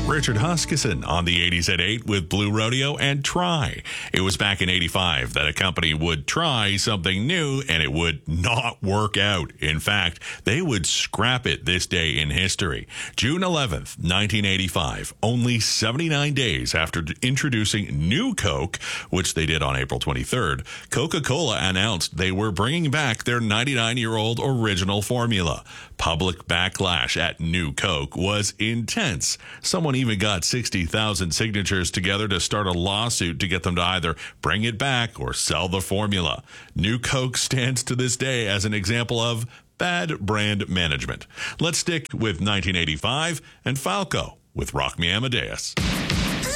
Richard Huskisson on the 80s at 8 with Blue Rodeo and Try. It was back in 85 that a company would try something new and it would not work out. In fact, they would scrap it this day in history. June 11th, 1985, only 79 days after introducing New Coke, which they did on April 23rd, Coca-Cola announced they were bringing back their 99-year-old original formula. Public backlash at New Coke was intense. Someone even got 60,000 signatures together to start a lawsuit to get them to either bring it back or sell the formula. New Coke stands to this day as an example of bad brand management. Let's stick with 1985 and Falco with Rock Me Amadeus.